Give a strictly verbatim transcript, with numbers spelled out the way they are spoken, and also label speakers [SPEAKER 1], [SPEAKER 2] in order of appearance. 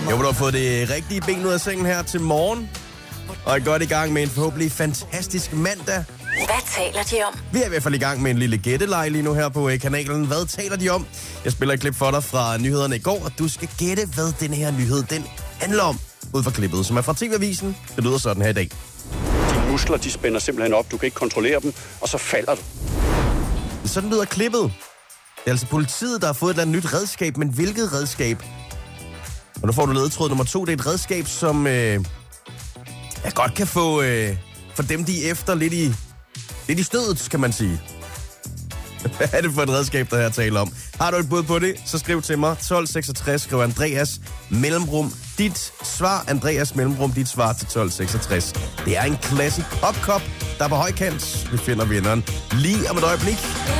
[SPEAKER 1] Jeg håber, du har fået det rigtige ben ud af sengen her til morgen. Og er godt i gang med en forhåbentlig fantastisk mandag.
[SPEAKER 2] Hvad taler de om?
[SPEAKER 1] Vi er i hvert fald i gang med en lille gætteleg lige nu her på kanalen. Hvad taler de om? Jeg spiller et klip for dig fra nyhederne i går, og du skal gætte, hvad den her nyhed den handler om. Ud fra klippet, som er fra T V-avisen. Det lyder sådan her i dag.
[SPEAKER 3] De muskler, de spænder simpelthen op. Du kan ikke kontrollere dem, og så falder du.
[SPEAKER 1] Sådan lyder klippet. Det er altså politiet, der har fået et eller andet nyt redskab, men hvilket redskab? Og nu får du ledetråd nummer to. Det er et redskab, som øh, jeg godt kan få øh, for dem, de er efter lidt i, lidt i stødet, kan man sige. Hvad er det for et redskab, der her taler om? Har du et bud på det, så skriv til mig. tolv seksogtres, skriv Andreas mellemrum dit svar. Andreas mellemrum dit svar til tolv seksogtres. Det er en classic popkop, der er på højkant. Vi finder vinderen lige om et øjeblik.